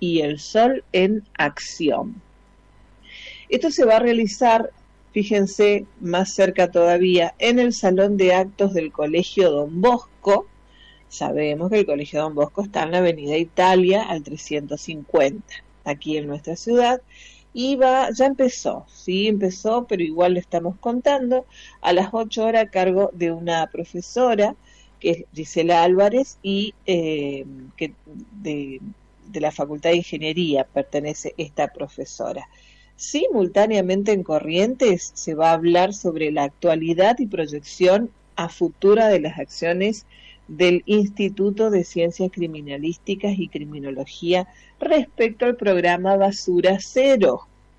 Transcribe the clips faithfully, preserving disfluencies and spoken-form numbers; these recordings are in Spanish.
y el sol en acción. Esto se va a realizar, fíjense, más cerca todavía, en el Salón de Actos del Colegio Don Bosco. Sabemos que el Colegio Don Bosco está en la Avenida Italia al trescientos cincuenta, aquí en nuestra ciudad, y va, ya empezó, sí, empezó, pero igual le estamos contando, a las ocho horas a cargo de una profesora, que es Gisela Álvarez, y eh, que de, de la Facultad de Ingeniería pertenece esta profesora. Simultáneamente en Corrientes se va a hablar sobre la actualidad y proyección a futura de las acciones del Instituto de Ciencias Criminalísticas y Criminología respecto al programa Basura Cero.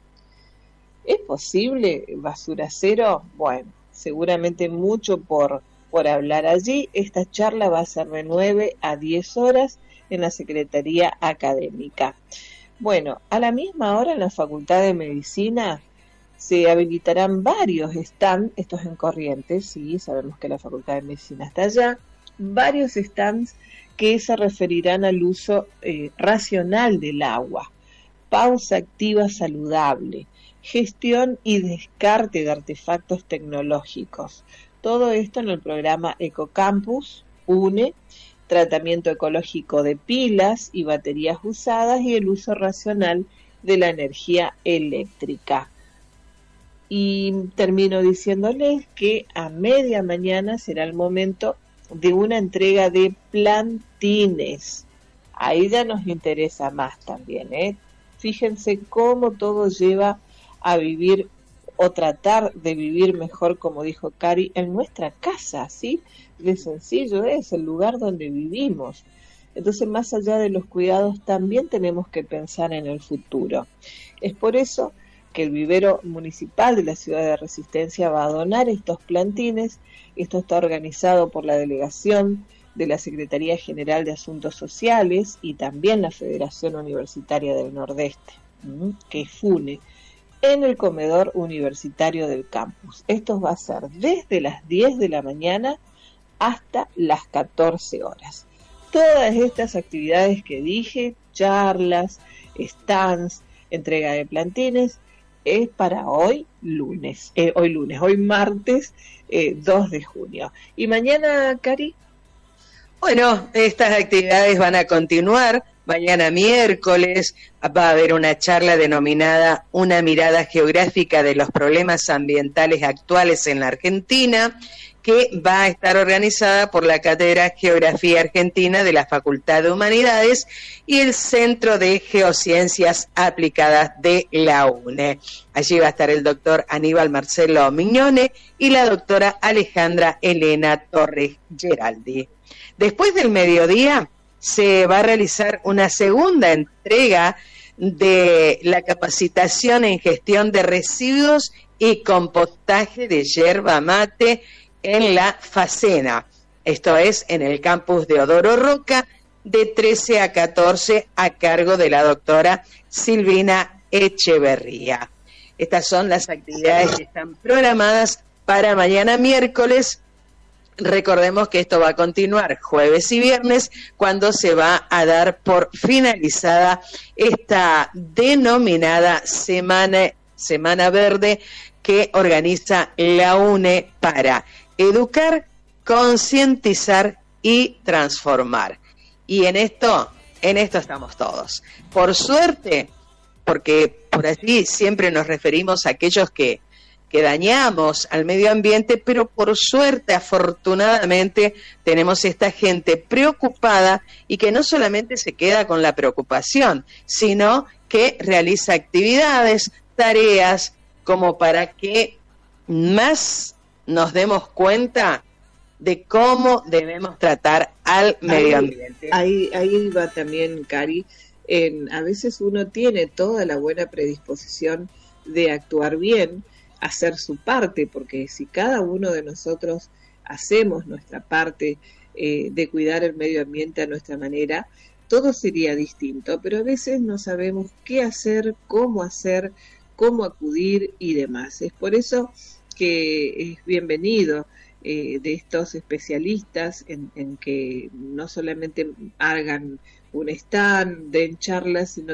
¿Es posible Basura Cero? Bueno, seguramente mucho por, por hablar allí. Esta charla va a ser de nueve a diez horas en la Secretaría Académica. Bueno, a la misma hora en la Facultad de Medicina se habilitarán varios stands, estos en Corrientes, sí, sabemos que la Facultad de Medicina está allá, varios stands que se referirán al uso eh, racional del agua, pausa activa saludable, gestión y descarte de artefactos tecnológicos. Todo esto en el programa Ecocampus, UNE, tratamiento ecológico de pilas y baterías usadas y el uso racional de la energía eléctrica. Y termino diciéndoles que a media mañana será el momento de una entrega de plantines. Ahí ya nos interesa más también, ¿eh? Fíjense cómo todo lleva a vivir o tratar de vivir mejor, como dijo Cari, en nuestra casa, ¿sí? De sencillo es el lugar donde vivimos. Entonces, más allá de los cuidados, también tenemos que pensar en el futuro. Es por eso que el vivero municipal de la ciudad de Resistencia va a donar estos plantines. Esto está organizado por la delegación de la Secretaría General de Asuntos Sociales y también la Federación Universitaria del Nordeste, que es FUNE, en el comedor universitario del campus. Esto va a ser desde las diez de la mañana hasta las catorce horas. Todas estas actividades que dije, charlas, stands, entrega de plantines, es para hoy lunes, eh, hoy lunes, hoy martes eh, dos de junio. ¿Y mañana, Cari? Bueno, estas actividades van a continuar. Mañana miércoles va a haber una charla denominada Una mirada geográfica de los problemas ambientales actuales en la Argentina, que va a estar organizada por la Cátedra Geografía Argentina de la Facultad de Humanidades y el Centro de Geociencias Aplicadas de la UNE. Allí va a estar el doctor Aníbal Marcelo Mignone y la doctora Alejandra Elena Torres Geraldi. Después del mediodía se va a realizar una segunda entrega de la capacitación en gestión de residuos y compostaje de yerba mate en la Facena. Esto es en el campus de Odoro Roca, de trece a catorce, a cargo de la doctora Silvina Echeverría. Estas son las actividades que están programadas para mañana miércoles. Recordemos que esto va a continuar jueves y viernes, cuando se va a dar por finalizada esta denominada Semana, Semana Verde que organiza la UNE para educar, concientizar y transformar. Y en esto, en esto estamos todos. Por suerte, porque por allí siempre nos referimos a aquellos que que dañamos al medio ambiente, pero por suerte, afortunadamente, tenemos esta gente preocupada y que no solamente se queda con la preocupación, sino que realiza actividades, tareas, como para que más nos demos cuenta de cómo debemos tratar al medio ambiente. Ahí, ahí va también, Cari, en, a veces uno tiene toda la buena predisposición de actuar bien, hacer su parte, porque si cada uno de nosotros hacemos nuestra parte eh, de cuidar el medio ambiente a nuestra manera, todo sería distinto, pero a veces no sabemos qué hacer, cómo hacer, cómo acudir y demás. Es por eso que es bienvenido eh, de estos especialistas en, en que no solamente hagan un stand, den charlas, sino